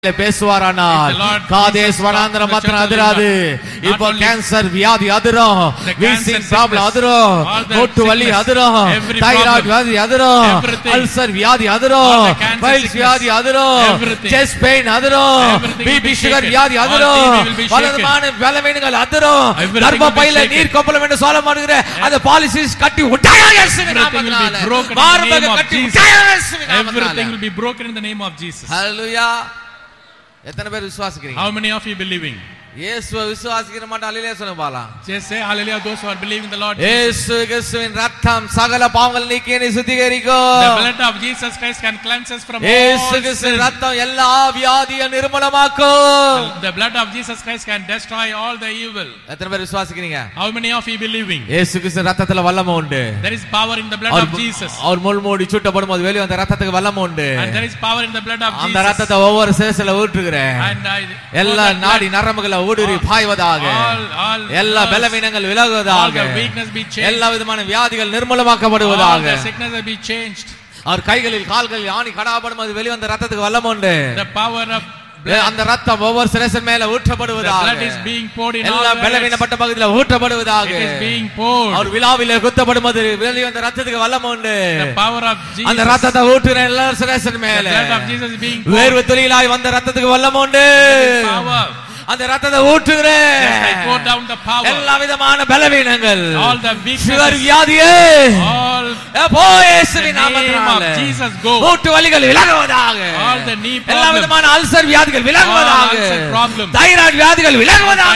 பேசுவாரானால் காதேஸ் வனாந்தரம் மாத்திரம் அதிராது. இப்போ கேன்சர் வியாதி அதிரும், வீசிங் ப்ராப்ளம் அதிரும், மூட்டு வலி அதிரும், தைராய்டு வியாதி அதிரும், அல்சர் வியாதி அதிரும், பைல்ஸ் வியாதி அதிரும், செஸ்ட் பெயின் அதிரும், பிபி சுகர் வியாதி அதிரும், பலவிதமான பலவீனங்கள் அதிரும். கர்ப்பப்பையில நீர் கொப்பளம் என்று சொல்லப்படுகிற அந்த பாலிசிஸ் கட்டி உடையாக இயேசுவின் நாமத்தினாலே மார்பக கட்டி உடையாக இயேசுவின் நாமத்தினாலே everything will be broken in the name of Jesus. Hallelujah. எத்தனை பேர் விசுவாசிக்கிறீங்க? How many of you believing? இயேசுவை விசுவாசிக்கிற மட்டும் ஹalleluya சொல்லுங்க பாலாம். Just say hallelujah those who are believing the Lord. இயேசு கிறிஸ்துவின் இரத்தம் சகல பாவங்களை நீக்கி என்னை சுத்திகரிக்கும். The blood of Jesus Christ can cleanse us from all இயேசு கிறிஸ்துவின் இரத்தம் எல்லா வியாதியை நிர்மூலமாக்கும். The blood of Jesus Christ can destroy all the evil. எத்தனை பேர் விசுவாசிக்கிறீங்க? How many of you believing? இயேசு கிறிஸ்துவின் இரத்தத்துல வல்லமை உண்டு. There is power in the blood of Jesus. அவர் முள்மூடி சுட்டப்படும்போது வெளிய அந்த இரத்தத்துக்கு வல்லமை உண்டு. And there is power in the blood of Jesus. அந்த இரத்தத்தை ஒவ்வொரு சேசல ஊற்றுகிறேன். எல்லா நாடி நரம்புகளை ஊடுருவி பாய்வதாக, எல்லா பலவீனங்கள் விலகுவதாக, எல்லா விதமான வியாதிகள் நிர்மூலமாக்கப்படுவதாக. அவர் கைகளில் கால்களில் ஆணி கடாபடும் அது வெளிவந்த ரத்தத்துக்கு வல்லமை உண்டு. அந்த ரத்தம் ஒவ்வொரு சிரசின் மேல ஊற்றப்படுவதாக, எல்லா பலவீனப்பட்ட பகுதியில் ஊற்றப்படுவதாக. அவர் விழாவிலே குத்தப்படும்போது வெளிவந்த ரத்தத்துக்கு வல்லமை உண்டு. அந்த ரத்தத்தை ஊற்றுற எல்லா சிரசின் மேல வேர்வை துளியிலாய் வந்த ரத்தத்துக்கு வல்லமை உண்டு. அந்த ரத்தத்தை ஊற்றுகிறேன். எல்லா விதமான பலவீனங்கள், சுகர் வியாதியே இயேசுவின் நாமத்தினாலே மூட்டு வலிகள் விலகுவதாக, எல்லா விதமான அல்சர் வியாதிகள் விலகுவதாக, தைராய்டு வியாதிகள் விலகுவதாக.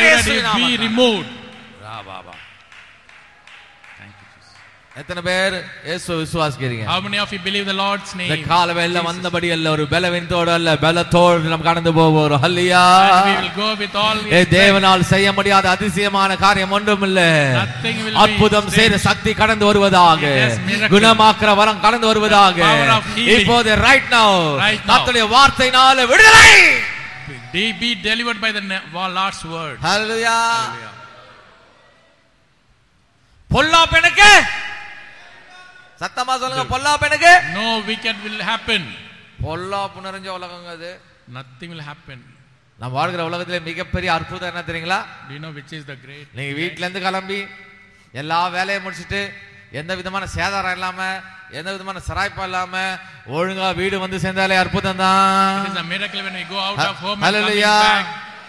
எத்தனை பேர் இயேசுவை விசுவாசிக்கிறீங்க? How many of you believe the Lord's name? இந்த காலவேளை வந்தபடி அல்ல, ஒரு பலவீனத்தோடு அல்ல, பலத்தோடு நாம் கடந்து போவோம். ஹல்லேலூயா. We will go with all தேவனால் செய்ய முடியாத அதிசயமான காரியம் ஒன்றும் இல்லை. அற்புதம் செய்த சக்தி கடந்து வருவதாக, குணமாக்குற வரம் கடந்து வருவதாக. இப்போது right now கர்த்தருடைய வார்த்தையினால விடுதலை. Be delivered by the Lord's word. ஹல்லேலூயா. பொல்லாப்பனுக்கு சத்தமா சொல்லுங்க, பொல்லாப்பனுக்கு no wicked will happen. பொல்லாப்பு நிறைஞ்ச உலகங்க அது. Nothing will happen. நம்ம வாழ்கிற உலகத்திலே மிகப்பெரிய அற்புதம் என்ன தெரியுங்களா? Do you know which is the great? நீங்க வீட்ல இருந்து கிளம்பி எல்லா வேலையை முடிச்சிட்டு எந்த விதமான சேதாரம் இல்லாம, எந்த விதமான சராய்ப்பா இல்லாம ஒழுங்கா வீடு வந்து சேர்ந்தாலே அற்புதம் தான். It is a miracle when we go out of home and come back.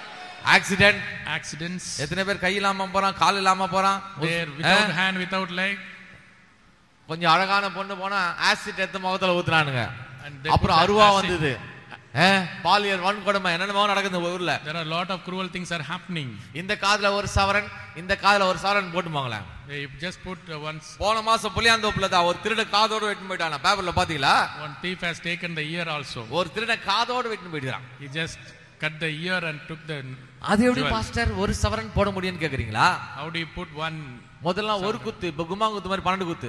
Accidents. எத்தனை பேர் கை இல்லாம போறான், கால் இல்லாம போறான், without hand, without leg. கொஞ்சம் அழகான பொண்ணு போனா ஆசிட் எடுத்து முகத்துல ஊத்துறானுங்க. அப்புறம் அருவா வந்தது, பாலியல் வன்கொடுமை என்னென்னமோ நடக்குது ஊர்ல. There are a lot of cruel things are happening. இந்த காதுல ஒரு சவரன், இந்த காதுல ஒரு சவரன் போட்டு போங்களேன். They just put once. போன மாசம் புளியாந்தோப்புல தான் ஒரு திருட காதோட வெட்டிட்டு போயிட்டானா. பேப்பர்ல பாத்தீங்களா? One thief has taken the ear also. ஒரு திருட காதோட வெட்டிட்டு போயிட்டான். He just cut the ear and took the. அது எப்படி பாஸ்டர் ஒரு சவரன் போட முடியும்னு கேக்குறீங்களா? How do you put one? முதல்ல ஒரு குத்து, இப்ப கும்மா குத்து மாதிரி 12 குத்து.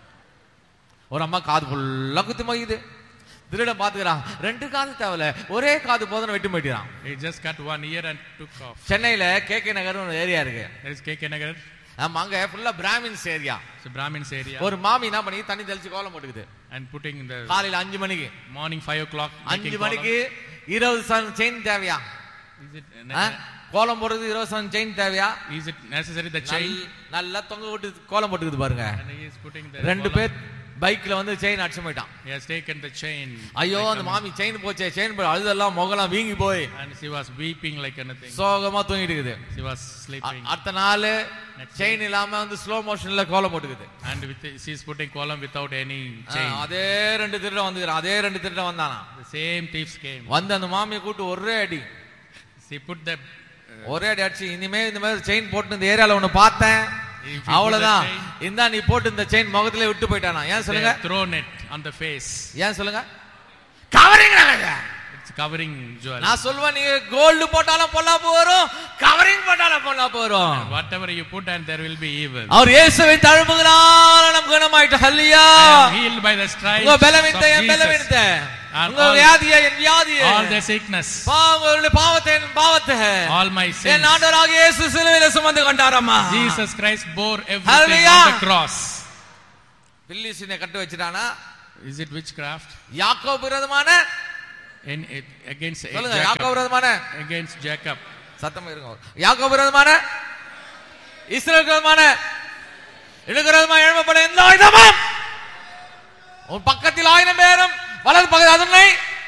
ஒரு அம்மா காது ஃபுல்லா குத்து மகிது. திருட பாத்துக்கிறான், 2 காது தேவல, ஒரே காது போதும் வெட்டி போயிட்டான். He just cut one ear and took off. சென்னையில கேகே நகர் ஒரு ஏரியா இருக்கு. There is KK Nagar. அங்க ஃபுல்லா Brahmins area. So Brahmins area. ஒரு மாமி என்ன பண்ணி தண்ணி தெளிச்சு கோலம் போட்டுக்குது. And putting the காலையில 5 மணிக்கு, morning 5 o'clock. 5 மணிக்கு 20 சவரன் செயின் தேவையா? Is it கோலம் போடுறது 20 சவரன் செயின் தேவையா? Is it necessary the chain? நல்லா தொங்க விட்டு கோலம் போட்டுக்குது பாருங்க. And he is putting the 2 பேர் பைக்ல வந்து செயின் அடிச்சு போயிட்டான். He has taken the chain. ஐயோ அந்த மாமி செயின் போச்சே, செயின் போய் அழுதெல்லாம் முகலாம் வீங்கி போய் and she was weeping like anything. சோகமா தூங்கிட்டு இருக்குது. She was sleeping. அடுத்த நாள் செயின் இல்லாம வந்து ஸ்லோ மோஷன்ல கோலம் போட்டுக்குது. And she is putting column without any chain. அதே 2 திருட வந்துறான். அதே 2 திருட வந்தானா. The same thieves came. வந்து அந்த மாமியை கூட்டி ஒரே அடி. She put the ஒரே அடி அடிச்சு, இனிமே இந்த மாதிரி செயின் போட்டு இந்த ஏரியால ஒன்னு பார்த்தேன், அவ்வளவுதான், இந்த நீ போட்டு இந்த செயின் முகத்திலே விட்டு போயிட்டானா. ஏன் சொல்லுங்க? thrown it on the face. ஏன் சொல்லுங்க? கவரிங். It's covering jewel. நான் சொல்வேன், நீ கோல்ட் போட்டாலும் பொல்லாப்பு வரும், கவரிங் போட்டாலும் பொல்லாப்பு வரும். Whatever you put and there will be evil. அவர் இயேசுவின் தழும்புகளால் நாம் குணமாயிட்டோம். ஹல்லேலூயா. Healed by the stripes. உங்க பலவீனத்தை என் பலவீனத்தை, உங்க வியாதியை என் வியாதியை, all the sickness, உங்களுடைய பாவத்தை என் பாவத்தை, all my sins, என் ஆண்டவராகிய இயேசு சிலுவையிலே சுமந்து கொண்டாரம்மா. Jesus Christ bore everything on the cross. பில்லிசினை cut வச்சிட்டானா? Is it witchcraft? யாக்கோபு விரோதமான against சொல்லுங்க. யாக்கோபு விரோதமான against Jacob. சத்தமா இருங்க. யாக்கோபு விரோதமான இஸ்ரவேல் விரோதமான விரோதமான எழும்பப்பட எந்த ஆயுதமும் உன் பக்கத்தில் 1000 பேரும் வலது பக்கத்தில் அதனை.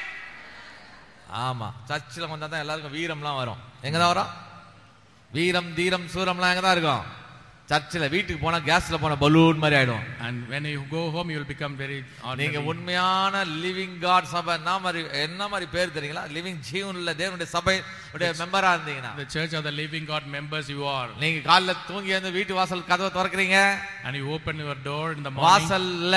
ஆமா, சர்ச்சில் வந்தா தான் எல்லாருக்கும் வீரம்லாம் வரும். எங்கதான் வரும்? வீரம் தீரம் சூரம்லாம் எங்கதான் இருக்கும்? சர்ச்சில். வீட்டுக்கு போனா கேஸ்ல போன பலூன் மாதிரி ஆயிடும். And when you go home you will become very ordinary. நீங்க உண்மையான லிவிங் காட் சபை என்ன மாதிரி பேர் தெரியுங்களா? லிவிங் ஜீவனுள்ள தேவனுடைய சபை உடைய மெம்பரா இருந்தீங்கன்னா, the church of the living God members you are. நீங்க காலைல தூங்கி வந்து வீட்டு வாசல் கதவை திறக்கிறீங்க, and you open your door in the morning. வாசல்ல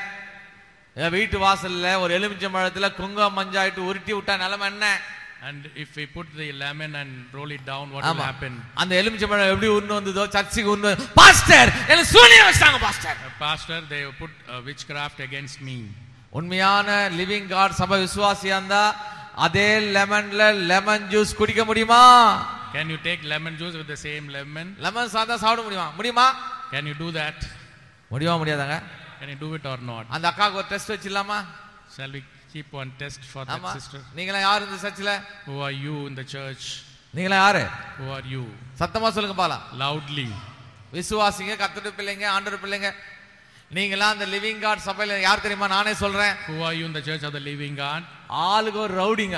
வீட்டு வாசல்ல ஒரு எலுமிச்சம்பழத்துல குங்குமம் மஞ்சாயிட்டு உருட்டி விட்டா நிலைமை என்ன? And if we put the lemon and roll it down, what will happen? அந்த எலுமிச்சம்பழம் எப்படி உருண்டு வந்ததோ சர்ச்சுக்கு உருண்டு. பாஸ்டர் என்ன சூனியம் வச்சாங்க pastor. Pastor, they put witchcraft against me. உண்மையான லிவிங் காட் சபை விசுவாசியா இருந்தா அதே லெமன்ல லெமன் ஜூஸ் குடிக்க முடியுமா? Can you take lemon juice with the same lemon? Lemon சாதா சாப்பிட முடியுமா? Can you do that? முடியாதாங்க? Can you do it or not? அந்த அக்காக்கு ஒரு test வச்சிடலாமா? Shall we keep one test for that sister? நீங்களா யார் இந்த சர்ச்சில்? Who are you in the church? நீங்களா யாரு? Who are you? சத்தமா சொல்லுங்க பாலாம். Loudly. விசுவாசிங்க, கர்த்தருடைய பிள்ளைங்க, ஆண்டவருடைய பிள்ளைங்க. நீங்களா அந்த லிவிங் காட் சபையில யார் தெரியுமா? நானே சொல்றேன். Who are you in the church of the living God? ஆளுக்கு ஒரு ரவுடிங்க.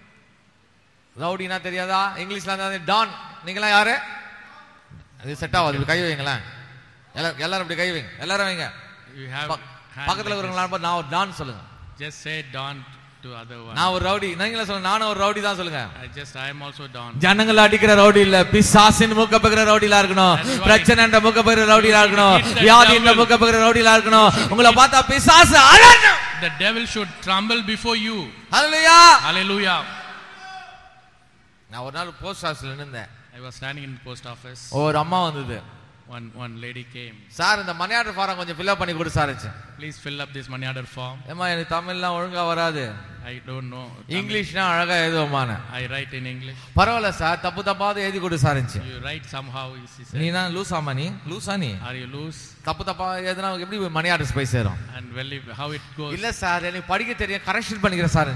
ரவுடினா தெரியாதா? இங்கிலீஷ்ல தான் டான். நீங்களா யாரு? அது செட் ஆகாது. கை வைங்களேன். எல்லாரும் இப்படி கை வைங்க. எல்லாரும் வைங்க. You have பக்கத்துல இருக்கிறவங்களா நான் ஒரு டான் சொல்லுங்க. Just say Don to other one. நான் ஒரு ரவுடி. நீங்களே சொல்லுங்க. நானும் ஒரு ரவுடி தான் சொல்லுங்க. I am also Don. ஜனங்கள அடிக்கிற ரவுடி இல்ல, பிசாசின் மூக்க பகிர ரவுடிலா இருக்கணும். பிரச்சனைன்ற மூக்க பகிர ரவுடிலா இருக்கணும். வியாதியின் மூக்க பகிர ரவுடிலா இருக்கணும். உங்களை பார்த்தா பிசாசு அலறணும். The devil should tremble before you. Hallelujah. Hallelujah. நான் ஒரு நாள் போஸ்ட் ஆபீஸ்ல நின்னேன். I was standing in the post office. ஒரு அம்மா வந்தது. One lady came. சார் இந்த மணி ஆர்டர் ஃபாரம் கொஞ்சம் ஃபில் அப் பண்ணி கொடு sir. Please fill up this money order form. ஏமா எனக்கு தமிழ்லாம் ஒழுங்கா வராது. I don't know. இங்கிலீஷ்னா அழகா எழுதுவோமான. I write in English. பரவாயில்ல சார், தப்பாவது எழுதி கொடு சார். You write somehow. நீ நான் லூசாமா? நீ லூசா? நீ are you loose? தப்பா எதுனா எப்படி மணி ஆர்டர்ஸ் போய் சேரும்? And well, how it goes? இல்ல சார் எனக்கு படிக்க தெரியும், கரெக்ஷன் பண்ணிக்கிறேன் சார்.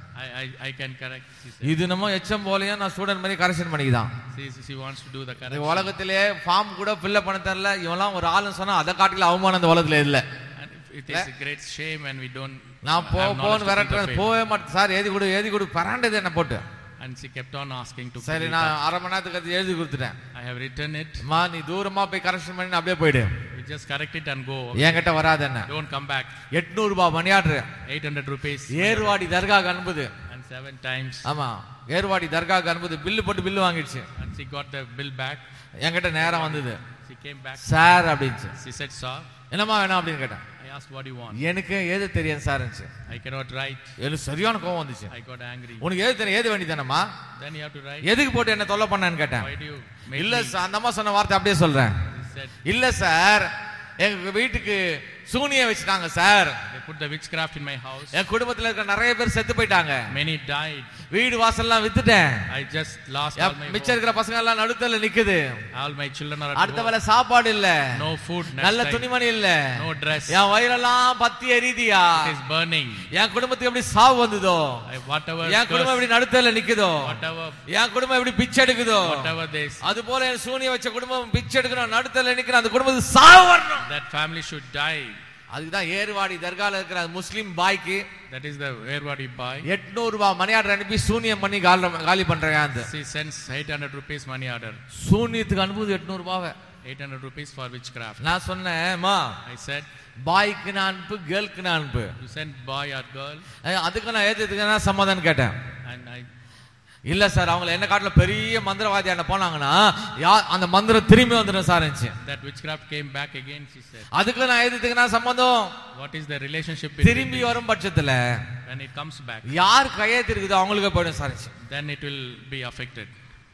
I can correct. இது நம்ம எச்எம் போலயே நான் ஸ்டூடண்ட் மாதிரி கரெக்ஷன் பண்ணிதான். She wants to do the correction. உலகத்திலே ஃபார்ம் கூட ஃபில் அப் பண்ண தெரியல. இவெல்லாம் ஒரு ஆளுன்னு சொன்னா அதை காட்டில அவமானம் இந்த உலகத்துல இல்ல. It is a great shame when we don't. நான் போன் விரட்டுறேன். போவே மாட்டேன் சார். எழுதி கொடு பராண்டது என்ன போட்டு. And she kept on asking to. சரி நான் அரை மணி நேரத்துக்கு அது எழுதி கொடுத்துட்டேன். I have written it. மா நீ தூரமா போய் கரெக்ஷன் பண்ணி அப்படியே போயிடு. You just correct it and go. என்கிட்ட வராத என்ன. Don't come back. 800 ரூபாய் money order. 800 rupees. Ervadi தர்காக்கு அனுப்புது. 7 times. ஆமா, ஏர்வாடி தர்காக்கு அனுப்புது. பில்லு போட்டு bill வாங்கிடுச்சு. And she got the bill back. என்கிட்ட நேரம் வந்தது. She came back. Sir அப்படிச்சு. She said, "Sir." என்னமா வேணும் அப்படின்னு கேட்டேன். I asked, "What do you want?" எனக்கு ஏது தெரியும் சார். I cannot write. எனக்கு சரியான கோவம் வந்துச்சு. I got angry. உனக்கு ஏது தெரியும், ஏது வேண்டியதானமா? Then you have to write. எதுக்கு போட்டு என்ன தொல்லை பண்ணான்னு கேட்டேன். Why do you make இல்ல சார், அந்த அம்மா சொன்ன வார்த்தை அப்படியே சொல்றேன். இல்ல சார், எங்க வீட்டுக்கு சூனியம் வச்சுட்டாங்க sir. They put the witchcraft in my house. என் குடும்பத்துல இருக்க நிறைய பேர் செத்து போயிட்டாங்க. Many died. வீடு வாசல்லாம் வித்துட்டேன். I just lost all my. மிச்சம் இருக்கிற பசங்க எல்லாம் நடுத்தல நிக்குது. All my children are at அடுத்த வேளை சாப்பாடு இல்ல. No food. நல்ல துணிமணி இல்ல. No dress. என் வயிறெல்லாம் பத்தி எரியுதியா. It is burning. என் குடும்பத்துக்கு எப்படி சாவு வந்ததோ, whatever. என் குடும்பம் எப்படி நடுத்தல நிக்குதோ, whatever. என் குடும்பம் எப்படி பிச்சை எடுக்குதோ, whatever this. அது போல என் சூனியம் வச்ச குடும்பம் பிச்சை எடுக்கணும், நடுத்தல நிக்கணும். அந்த குடும்பத்துக்கு சாவு வரணும். That family should die. அதுதான் ஏர்வாடி தர்கால இருக்கிற முஸ்லிம் பாய்க்கு. That is the Erwadi boy. 800 ரூபாய் மணி ஆர்டர் அனுப்பி சூனியம் பண்ணி காலி பண்றாங்க. She sends 800 rupees money order. சூனியத்துக்கு அனுப்புது 800 ரூபாய். 800 rupees for witchcraft. நான் சொன்னேன், மா I said, பாய்க்கு நான் அனுப்பு, கேர்ளுக்கு நான் அனுப்பு. You send boy or girl? அதுக்கு நான் ஏத்துக்கு நான் சமாதானம் கேட்டேன். And I இல்ல சார், அவங்க என்ன காட்டுல பெரிய மந்திரவாதி என்ன போனாங்கன்னா அந்த மந்திரம் திரும்பி வந்துடும் sir. That witchcraft came back again, she said. அதுக்கு நான் எதுக்கு நான் சம்பந்தம்? What is the relationship between? திரும்பி வரும் பட்சத்துல when it comes back, யார் கையெழுத்து இருக்குதோ அவங்களுக்கு போயிடும் sir. then it will be affected.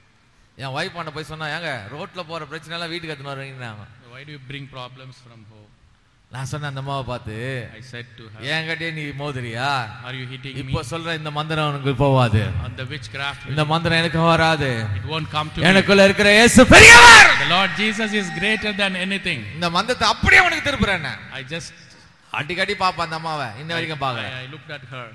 N wife பண்ண போய் சொன்னா, ஏங்க ரோட்ல போற பிரச்சனை எல்லாம் வீட்டுக்கு எடுத்துன்னு வரீங்கன்னாங்க. Why do you bring problems from home? நான் சொன்ன அந்த அம்மாவை பார்த்து, I said to her, ஏங்கட்டே நீ மோதிரியா? Are you hitting me? இப்போ சொல்ற இந்த மந்திரம் உனக்கு போவாது. On the witchcraft, இந்த மந்திரம் எனக்கு வராது. It won't come to me. எனக்குள்ள இருக்கிற இயேசு பெரியவர். The Lord Jesus is greater than anything. இந்த மந்திரத்தை அப்படியே உனக்கு திருப்புறேன். I just அடிக்கடி பாப்பா அந்த அம்மாவை, இன்ன வரைக்கும் பாக்கல. I looked at her.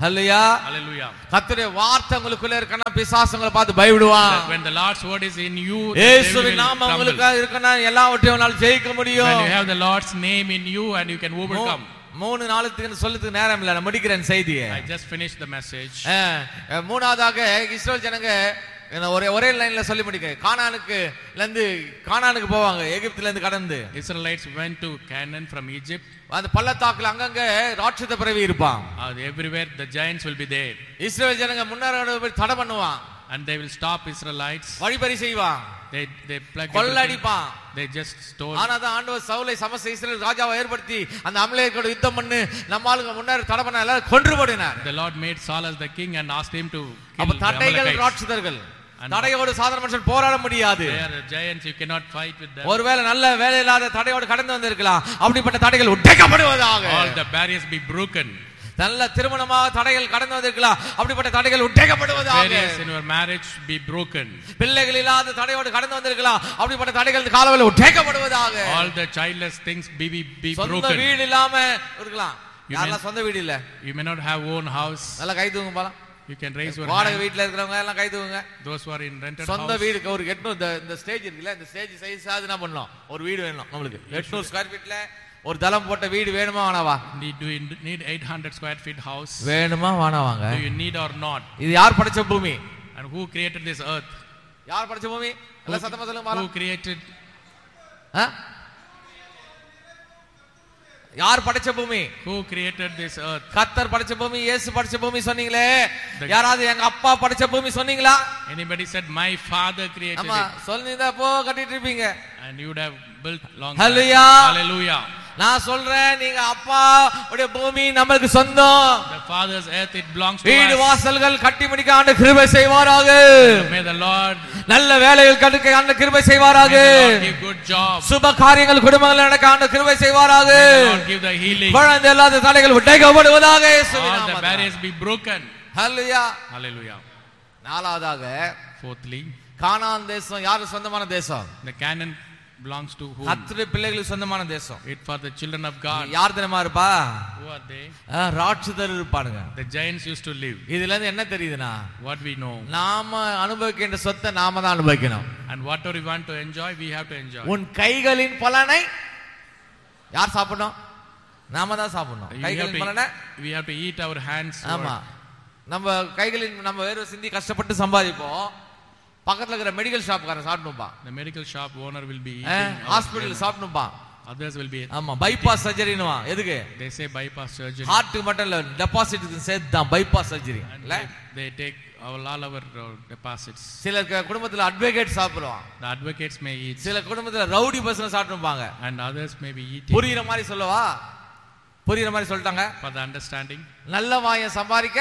Hallelujah. Hallelujah. கர்த்தருடைய வார்த்தை உங்களுக்குள்ள இருக்கனா பிசாசுங்களை பார்த்து பயப்படுவான். When the Lord's word is in you, இயேசுவின் நாமம் உங்களுக்கு இருக்கனா எல்லாவற்றையும் உங்களால ஜெயிக்க முடியும். When you have the Lord's name in you and you can overcome. 3 நாளுக்கு சொல்றதுக்கு நேரம் இல்ல, நான் முடிக்கிறேன் செய்தியை. I just finished the message. மூணாவதாக இஸ்ரவேல் ஜனங்க ஒரே லைன்ல சொல்லி முடிக்கிறேன். கானானுக்கு போவாங்க, எகிப்துல இருந்து கடந்து. Israelites went to Canaan from Egypt. அந்த பள்ளத்தாக்குல அங்கங்க ராட்சத பிறவி இருப்பான். Everywhere the giants will be there. இஸ்ரவேல் ஜனங்க முன்னேற தடை பண்ணுவான். And they will stop Israelites. வழிபறி செய்வான். They plague, கொள்ளடிப்பான். They just stole. ஆனாதான் ஆண்டவர் சவுலை சமஸ்த இஸ்ரவேல் ராஜாவை ஏற்படுத்தி அந்த அமலேயரோட யுத்தம் பண்ணி நம்ம ஆளுங்க முன்னேற தடை பண்ண எல்லாரும் கொன்று போடினார். The Lord made Saul as the king and asked him to kill அப்ப the தடைகள் Amalekites. ராட்சதர்கள். தடையோடு சாதாரண மனுஷன் போராட முடியாது. They are giants, you cannot fight with them. ஒருவேளை நல்ல வேலை இல்லாத தடையோடு கடந்து வந்திருக்கலாம். அப்படிப்பட்ட தடைகள் உடைக்கப்படுவதாக. All the barriers be broken. நல்ல திருமணமாக தடைகள் கடந்து வந்திருக்கலாம். அப்படிப்பட்ட தடைகள் உடைக்கப்படுவதாக. Barriers in your marriage be broken. பிள்ளைகள் இல்லாத தடையோடு கடந்து வந்திருக்கலாம். அப்படிப்பட்ட தடைகள் காலவெளியில் உடைக்கப்படுவதாக. All the childless things be broken. சொந்த வீடு இல்லாம இருக்கலாம். யாரெல்லாம் சொந்த வீடு இல்ல? You may not have own house. நல்லா கை தூங்க பாலாம். You can raise your வாடகை hand. வீட்ல இருக்கிறவங்க எல்லாம் கை தூங்குங்க. Those who are in rented சொந்த house. வீடுக்கு ஒரு 800 இந்த ஸ்டேஜ் இருக்குல்ல, இந்த ஸ்டேஜ் சைஸ் ஆது என்ன பண்ணலாம்? ஒரு வீடு வேணும் நமக்கு. 800 ஸ்கொயர் ஃபீட்ல ஒரு தளம் போட்ட வீடு வேணுமா வேணாவா? Do you need 800 square feet house? வேணுமா வேணாவாங்க? Do you need or not? இது யார் படைச்ச பூமி? And who created this earth? யார் படைச்ச பூமி? எல்லாம் சத்தமா சொல்லுங்க பாலாம். Who created? யார் படைச்ச பூமி? Who created this earth? கர்த்தர் படைச்ச பூமி, இயேசு படைச்ச பூமி சொன்னீங்களே. யாராவது எங்க அப்பா படைச்ச பூமி சொன்னீங்களா? Anybody said my father created ஆமா it? சொல்லிருந்தா போ கட்டிட்டு இருப்பீங்க. And you would have built long. Hallelujah. Hallelujah. நான் சொல்றேன், நீங்க அப்பா உடைய பூமி நமக்கு சொந்தம். The father's earth, it belongs to வீடு us. வாசல்கள் கட்டி முடிக்க ஆண்டு கிருபை செய்வாராக. May the Lord நல்ல வேலைகள் கட்டுக்க ஆண்டு கிருபை செய்வாராக. May the Lord give good jobs. சுப காரியங்கள் குடும்பங்கள் நடக்க ஆண்டு கிருபை செய்வாராக. May the Lord give the healing. குழந்தை இல்லாத தடைகள் உடைக்கப்படுவதாக இயேசுவின் All the நாமத்தில். barriers be broken. Hallelujah. Hallelujah. நாலாவதாக Fourthly, கானான் தேசம் யாருக்கு சொந்தமான தேசம்? the Canaan belongs to whom? கர்த்தருடைய பிள்ளைகளுக்கு சொந்தமான தேசம். It for the children of God. யார் தெரியுமா இருப்பா? Who are they? ராட்சதர் இருப்பானுங்க. The giants used to live. இதுல இருந்து என்ன தெரியுதுன்னா, What we know. நாம அனுபவிக்கின்ற சொத்தை நாம தான் அனுபவிக்கணும். And whatever we want to enjoy, we have to enjoy. உன் கைகளின் பலனை யார் சாப்பிடணும்? நாம தான் சாப்பிடணும். கைகளின் பலனை we have to eat our hands. ஆமா. நம்ம கைகளின் நம்ம வேற சிந்தி கஷ்டப்பட்டு சம்பாதிப்போம். பக்கத்துல இருக்கிற மெடிக்கல் ஷாப்காரன் சாப்பிடுவான். The medical shop owner will be eating. Hospital சாப்பிடுவான். Others will be. ஆமா பைபாஸ் சர்ஜரினுவா. எதுக்கு? They say bypass surgery. Heart மட்டும் இல்ல, டெபாசிட்க்கு சேர்த்து தான் பைபாஸ் சர்ஜரி. இல்ல they take all our deposits. சில குடும்பத்துல அட்வொகேட் சாப்பிடுவான். The advocates may eat. சில குடும்பத்துல ரவுடி பர்சன் சாப்பிடுவாங்க. And others may be eating. புரியுற மாதிரி சொல்லவா? புரியுற மாதிரி சொல்லிட்டாங்க. For the understanding. நல்ல வாயை சம்பாதிக்க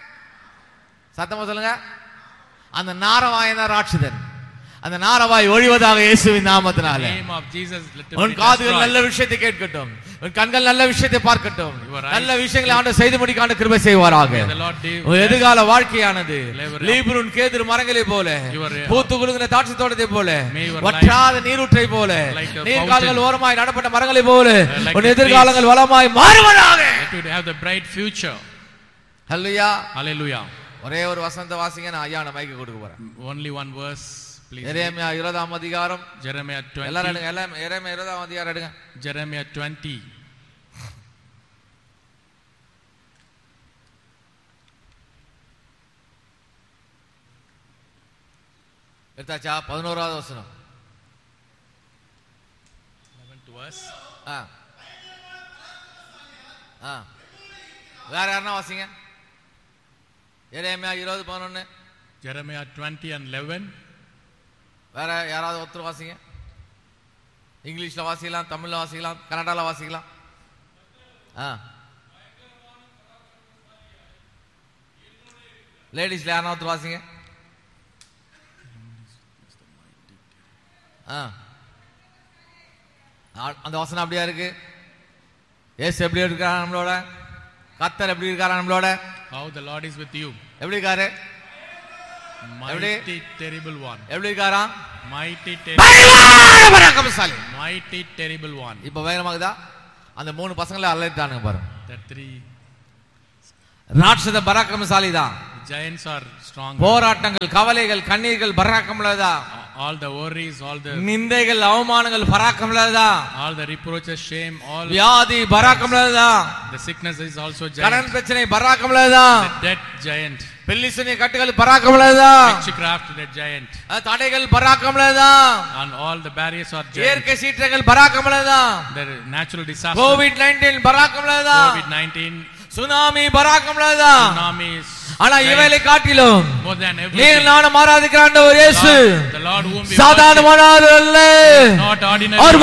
சத்தமா சொல்லுங்க. அந்த நாரவாயன் தான் ராட்சதன். அந்த நாரவாய் ஒழிவதாக இயேசுவின் நாமத்தினால. Name of Jesus. உன் காதுகள் நல்ல விஷயத்தை கேட்கட்டும், உன் கண்கள் நல்ல விஷயத்தை பார்க்கட்டும், நல்ல விஷயங்களை ஆண்டவர் செய்து முடிக்க ஆண்டவர் கிருபை செய்வாராக. உன் எதிர்கால வாழ்க்கையானது லீபனோன் கேதுரு மரங்களை போல, பூத்து குலுங்கின திராட்சை தோட்டத்தை போல, வற்றாத நீரூற்றை போல, நீர்கால்கள் ஓரமாய் நடப்பட்ட மரங்களை போல உன் எதிர்காலங்கள் வளமாய் மாறுவதாக. Let you have the bright future. Hallelujah. Hallelujah. ஒரே ஒரு வசனத்தை வாசிங்க, நான் ஐயா மைக்கு கொடுக்க போறேன். Only one verse, please. எரேமியா 20ஆம் அதிகாரம். Jeremiah 20. எல்லாரும் எடுங்க, எல்லாம் எரேமியா 20ஆம் அதிகாரம் எடுங்க. Jeremiah 20. எடுத்தாச்சா? 11வது வசனம். 11th verse. வேற யாருன்னா வாசிங்க. எரேமியா 20:11. Jeremiah 20 and 11. வேற யாராவது ஒருத்தர் வாசிங்க. இங்கிலீஷ்ல வாசிக்கலாம், தமிழ்ல வாசிக்கலாம், கன்னடால வாசிக்கலாம். லேடிஸ்ல யாரா ஒருத்தர் வாசிங்க. அந்த வசனம் அப்படியா இருக்கு? ஏசு எப்படி இருக்காரா நம்மளோட? கர்த்தர் எப்படி இருக்காரா நம்மளோட? How the Lord is with you. எப்படி இருக்காரு? Mighty terrible one. எப்படி இருக்காரா? Mighty terrible. Mighty terrible one. இப்ப வேகமாகுதா? அந்த 3 பசங்களை அலறிட்டானுங்க பாருங்க. The 3. ராட்சத பராக்கிரமசாலி தான். Giants are strong. போராட்டங்கள், கவலைகள், கண்ணீர்கள் பராக்கிரமலதா. All the worries, all the நிந்தைகள், அவமானங்கள் பராக்கிரமலதா. all the reproaches, shame, all வியாதி பராக்கிரமலதா. the sickness is also giant. கடன் பிரச்சனை பராக்கிரமலதா. The debt giant. பெல்லிசுனி கட்டுகள் பராக்கிரமலதா. Witchcraft, that giant. தடைகள் பராக்கிரமலதா. And all the barriers are giant. இயற்கை சீற்றங்கள் பராக்கிரமலதா. The natural disaster. COVID-19 பராக்கிரமலதா. COVID-19, tsunami பராக்கிரமலதா. tsunamis. ஆனா இவைகளை காட்டிலும் More than everything. நீர் நானும் ஆராதிக்கிற ஆண்டவர் இயேசு The Lord whom we சாதாரணமானவர் அல்ல. not ordinary. அவர்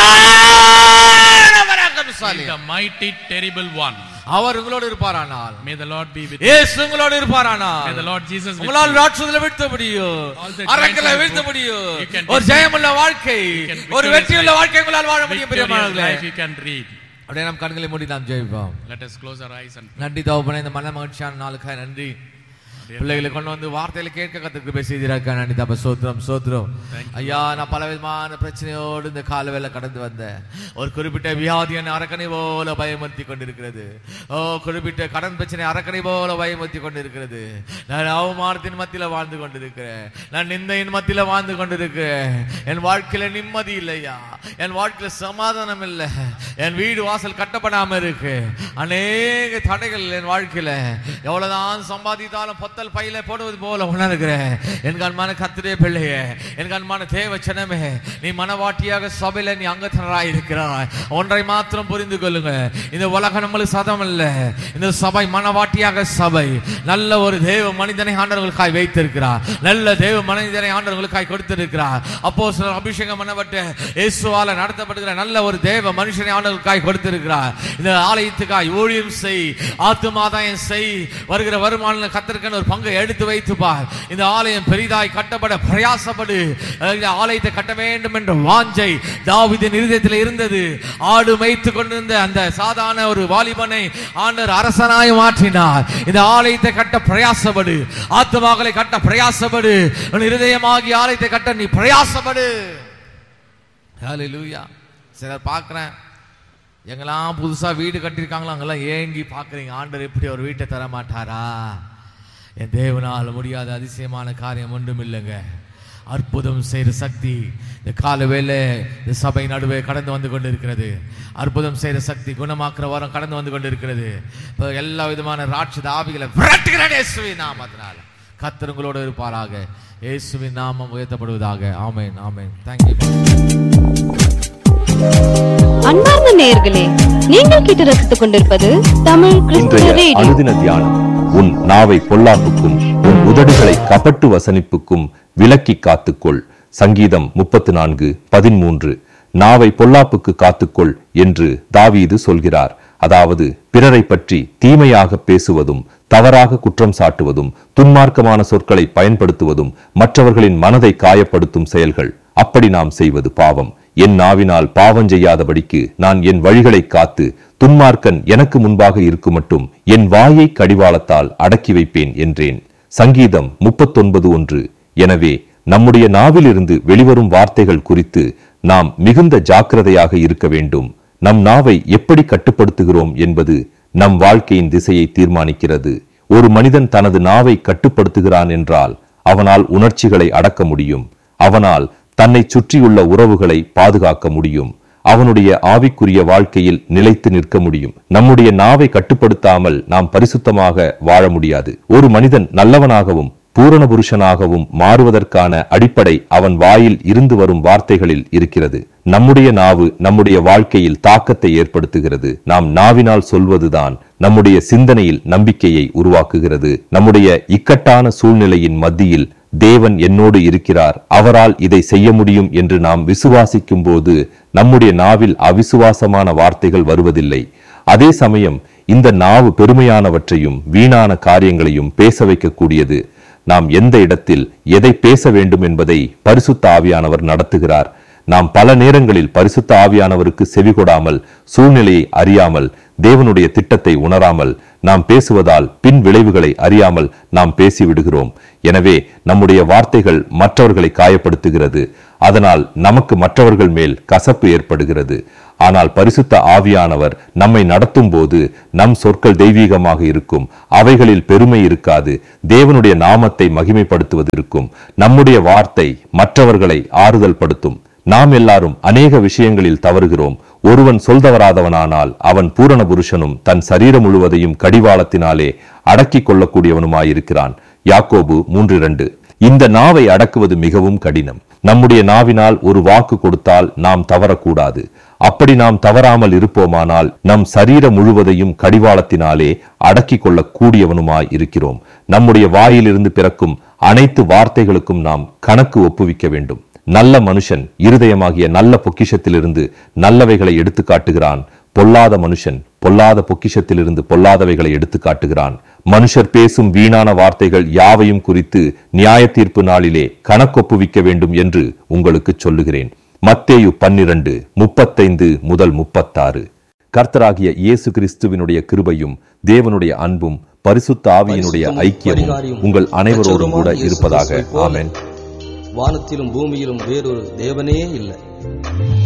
பயங்கரமான பராக்கிரமசாலி. The mighty, terrible one. அவர் உங்களோடு இருப்பாரானால், May the Lord be with you. இயேசு உங்களோடு இருப்பாரானால், May the Lord Jesus with உங்களால் you. ராட்சதங்களை வீழ்த்த முடியும், All the அரக்கனை giants வீழ்த்த are முடியும். you can ஒரு ஜெயமுள்ள வாழ்க்கை, can ஒரு victorious வெற்றியுள்ள life. வாழ்க்கை உங்களால் வாழ முடியும். Victorious பிரியமானவர்களே, life you can read. அப்படியே நம் கண்களை மூடி நாம் ஜெபிப்போம். Let us close our eyes and நன்றி தகப்பனே, இந்த மன மகிழ்ச்சியான நாளுக்காக நன்றி. பிள்ளைகளை கொண்டு வந்து வார்த்தையில கேட்க கத்துக்கு பேசியிருக்க நன்றி தப்ப. சோத்திரம் சோத்திரம் ஐயா. நான் பலவிதமான பிரச்சனையோடு இந்த காலவேளை கடந்து வந்தேன். ஒரு குறிப்பிட்ட வியாதி என்னை அரக்கனை போல பயமுறுத்தி கொண்டிருக்கிறது. குறிப்பிட்ட கடன் பிரச்சனை அரக்கனை போல பயமுறுத்தி கொண்டிருக்கிறது. நான் அவமானத்தின் மத்தியில வாழ்ந்து கொண்டிருக்கிறேன். நான் நிந்தையின் மத்தியில வாழ்ந்து கொண்டிருக்கிறேன். என் வாழ்க்கையில நிம்மதி இல்லையா, என் வாழ்க்கையில சமாதானம் இல்லை, என் வீடு வாசல் கட்டப்படாம இருக்கு. அநேக தடைகள் என் வாழ்க்கையில. எவ்வளவுதான் சம்பாதித்தாலும் பத்தல் பையில போடுவது போல உணர்கிறேன். என் கண்மான கர்த்தருடைய பிள்ளையே, என் கண்மான தேவ ஜனமே, நீ மனவாட்டியாக சபையில நீ அங்கத்தினராய் இருக்கிறாய். ஒன்றை மாத்திரம் புரிந்து கொள்ளுங்க, இந்த உலகம் நம்மளுக்கு சதம் இல்ல. இந்த சபை மனவாட்டியாக சபை. நல்ல ஒரு தேவ மனிதனை ஆண்டவர்களுக்காய் வைத்திருக்கிறார். நல்ல தேவ மனிதனை ஆண்டவர்களுக்காய் கொடுத்திருக்கிறார். அப்போஸ்தலர் அபிஷேகம் பண்ணப்பட்ட இயேசுவால நடத்தப்படுகிற நல்ல ஒரு தேவ மனுஷனை ஆண்டவர்களுக்காய் கொடுத்திருக்கிறார். இந்த ஆலயத்துக்காய் ஊழியம் செய், ஆத்துமாதாயம் செய், வருகிற வருமான கர்த்தருக்கான ஒரு பங்கை எடுத்து வைத்து பார். இந்த ஆலயம் பெரிதாய் கட்டப்பட பிரயாசப்படு. இந்த ஆலயத்தை கட்ட வேண்டும் என்ற வாஞ்சை தாவீதின் இருதயத்தில் இருந்தது. ஆடு மேய்த்து கொண்டிருந்த அந்த சாதாரண ஒரு வாலிபனை ஆண்டவர் அரசனாய் மாற்றினார். இந்த ஆலயத்தை கட்ட பிரயாசப்படு, ஆத்துமாக்களை கட்ட பிரயாசப்படு, உன் இருதயமாகி ஆலயத்தை கட்ட நீ பிரயாசப்படு. ஹல்லேலூயா. சிலர் பார்க்கிறேன், எங்கெல்லாம் புதுசா வீடு கட்டியிருக்காங்களோ அங்கெல்லாம் ஏங்கி பார்க்குறீங்க, ஆண்டவர் எப்படி ஒரு வீட்டை தர மாட்டாரா? என் தேவனால் முடியாத அதிசயமான காரியம் ஒன்றும் இல்லைங்க. அற்புதம் செய்கிற சக்தி இந்த கால வேளை இந்த சபை நடுவே கடந்து வந்து கொண்டு இருக்கிறது. அற்புதம் செய்கிற சக்தி, குணமாக்குற வாரம் கடந்து வந்து கொண்டு இருக்கிறது. இப்போ எல்லா விதமான ராட்சத ஆவிகளை விரட்டுகிறேன் இயேசுவின் நாமத்தினால. கர்த்தர் உங்களோடு இருப்பாராக. இயேசுவின் நாமம் உயர்த்தப்படுவதாக. ஆமென் ஆமென். தேங்க்யூ. அன்பார்ந்த நேயர்களே, நீங்கள் கேட்டு ரசித்துக் கொண்டிருப்பது தமிழ் கிறிஸ்துவ ரேடியோ. அனுதின தியானம். உன் நாவை பொல்லாப்புக்கும் உன் உதடுகளை கபட்டு வசனிப்புக்கும் விலக்கி காத்துக்கொள். சங்கீதம் 34:13. நாவை பொல்லாப்புக்கு காத்துக்கொள் என்று தாவீது சொல்கிறார். அதாவது பிறரை பற்றி தீமையாக பேசுவதும், தவறாக குற்றம் சாட்டுவதும், துன்மார்க்கமான சொற்களை பயன்படுத்துவதும் மற்றவர்களின் மனதை காயப்படுத்தும் செயல்கள். அப்படி நாம் செய்வது பாவம். என் நாவினால் பாவம் செய்யாதபடிக்கு நான் என் வழிகளை காத்து துன்மார்க்கன் எனக்கு முன்பாக இருக்கும் மட்டும் என் வாயை கடிவாளத்தால் அடக்கி வைப்பேன் என்றேன். சங்கீதம் 39:1. எனவே நம்முடைய நாவிலிருந்து வெளிவரும் வார்த்தைகள் குறித்து நாம் மிகுந்த ஜாக்கிரதையாக இருக்க வேண்டும். நம் நாவை எப்படி கட்டுப்படுத்துகிறோம் என்பது நம் வாழ்க்கையின் திசையை தீர்மானிக்கிறது. ஒரு மனிதன் தனது நாவை கட்டுப்படுத்துகிறான் என்றால் அவனால் உணர்ச்சிகளை அடக்க முடியும். அவனால் தன்னை சுற்றியுள்ள உறவுகளை பாதுகாக்க முடியும். அவனுடைய ஆவிக்குரிய வாழ்க்கையில் நிலைத்து நிற்க முடியும். நம்முடைய நாவை கட்டுப்படுத்தாமல் நாம் பரிசுத்தமாக வாழ முடியாது. ஒரு மனிதன் நல்லவனாகவும் பூரண புருஷனாகவும் மாறுவதற்கான அடிப்படை அவன் வாயில் இருந்து வரும் வார்த்தைகளில் இருக்கிறது. நம்முடைய நாவு நம்முடைய வாழ்க்கையில் தாக்கத்தை ஏற்படுத்துகிறது. நாம் நாவினால் சொல்வதுதான் நம்முடைய சிந்தனையில் நம்பிக்கையை உருவாக்குகிறது. நம்முடைய இக்கட்டான சூழ்நிலையின் மத்தியில் தேவன் என்னோடு இருக்கிறார், அவரால் இதை செய்ய முடியும் என்று நாம் விசுவாசிக்கும் போது நம்முடைய நாவில் அவிசுவாசமான வார்த்தைகள் வருவதில்லை. அதே சமயம் இந்த நாவு பெருமையானவற்றையும் வீணான காரியங்களையும் பேச வைக்கக்கூடியது. நாம் எந்த இடத்தில் எதை பேச வேண்டும் என்பதை பரிசுத்த ஆவியானவர் நடத்துகிறார். நாம் பல நேரங்களில் பரிசுத்த ஆவியானவருக்கு செவிகொடாமல், சூழ்நிலையை அறியாமல், தேவனுடைய திட்டத்தை உணராமல் நாம் பேசுவதால் பின் விளைவுகளை அறியாமல் நாம் பேசிவிடுகிறோம். எனவே நம்முடைய வார்த்தைகள் மற்றவர்களை காயப்படுத்துகிறது. அதனால் நமக்கு மற்றவர்கள் மேல் கசப்பு ஏற்படுகிறது. ஆனால் பரிசுத்த ஆவியானவர் நம்மை நடத்தும் போது நம் சொற்கள் தெய்வீகமாக இருக்கும். அவைகளில் பெருமை இருக்காது. தேவனுடைய நாமத்தை மகிமைப்படுத்துவது இருக்கும். நம்முடைய வார்த்தை மற்றவர்களை ஆறுதல் படுத்தும். நாம் எல்லாரும் அநேக விஷயங்களில் தவறுகிறோம். ஒருவன் சொல்தவராதவனானால் அவன் பூரண புருஷனும் தன் சரீரம் முழுவதையும் கடிவாளத்தினாலே அடக்கிக் கொள்ளக்கூடியவனுமாயிருக்கிறான். யாக்கோபு 3:2. இந்த நாவை அடக்குவது மிகவும் கடினம். நம்முடைய நாவினால் ஒரு வாக்கு கொடுத்தால் நாம் தவறக்கூடாது. அப்படி நாம் தவறாமல் இருப்போமானால் நம் சரீரம் முழுவதையும் கடிவாளத்தினாலே அடக்கிக் கொள்ளக் கூடியவனுமாய் இருக்கிறோம். நம்முடைய வாயிலிருந்து பிறக்கும் அனைத்து வார்த்தைகளுக்கும் நாம் கணக்கு ஒப்புவிக்க வேண்டும். நல்ல மனுஷன் இருதயமாகிய நல்ல பொக்கிஷத்திலிருந்து நல்லவைகளை எடுத்து காட்டுகிறான். பொல்லாத மனுஷன் பொல்லாத பொக்கிஷத்திலிருந்து பொல்லாதவைகளை எடுத்து காட்டுகிறான். மனுஷர் பேசும் வீணான வார்த்தைகள் யாவையும் குறித்து நியாய தீர்ப்பு நாளிலே கணக்கொப்புவிக்க வேண்டும் என்று உங்களுக்கு சொல்லுகிறேன். மத்தேயு 12:35-36. கர்த்தராகிய இயேசு கிறிஸ்துவினுடைய கிருபையும் தேவனுடைய அன்பும் பரிசுத்த ஆவியினுடைய ஐக்கியமும் உங்கள் அனைவரோடும் கூட இருப்பதாக. ஆமென். வானத்திலும் பூமியிலும் வேறொரு தேவனே இல்லை.